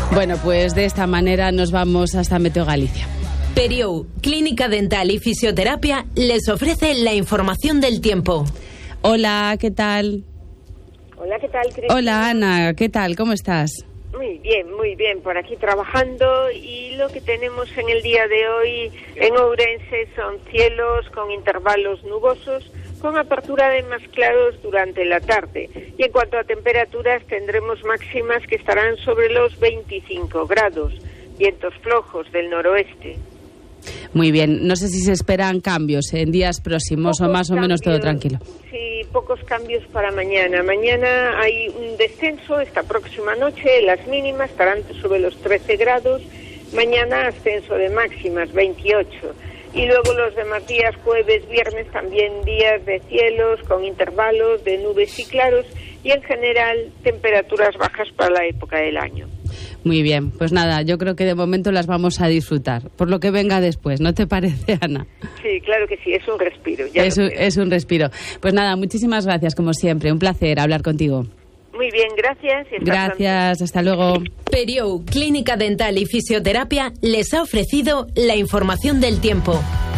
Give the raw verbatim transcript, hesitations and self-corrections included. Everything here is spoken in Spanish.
Bueno, pues de esta manera nos vamos hasta Meteo Galicia. Periou, Clínica Dental y Fisioterapia, les ofrece la información del tiempo. Hola, ¿qué tal? Hola, ¿qué tal, Cristina? Hola, Ana, ¿qué tal? ¿Cómo estás? Muy bien, muy bien, por aquí trabajando, y lo que tenemos en el día de hoy en Ourense son cielos con intervalos nubosos, con apertura de más claros durante la tarde. Y en cuanto a temperaturas, tendremos máximas que estarán sobre los veinticinco grados, vientos flojos del noroeste. Muy bien, no sé si se esperan cambios en días próximos Pocos o más o menos todo tranquilo. Sí, pocos cambios para mañana. Mañana hay un descenso esta próxima noche, las mínimas estarán sobre los trece grados, mañana ascenso de máximas, veintiocho. Y luego los demás días, jueves, viernes, también días de cielos con intervalos de nubes y claros, y en general temperaturas bajas para la época del año. Muy bien, pues nada, yo creo que de momento las vamos a disfrutar, por lo que venga después, ¿no te parece, Ana? Sí, claro que sí, es un respiro. Ya es, un, es un respiro. Pues nada, muchísimas gracias, como siempre, un placer hablar contigo. Muy bien, gracias. Y hasta gracias, pronto. Hasta luego. Periou, Clínica Dental y Fisioterapia, les ha ofrecido la información del tiempo.